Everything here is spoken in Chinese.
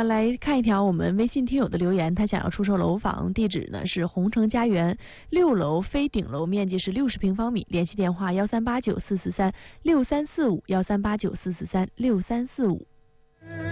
呢，来看一条我们微信听友的留言，他想要出售楼房，地址呢是红城家园6楼非顶楼，面积是60平方米，联系电话138944364345138944364345。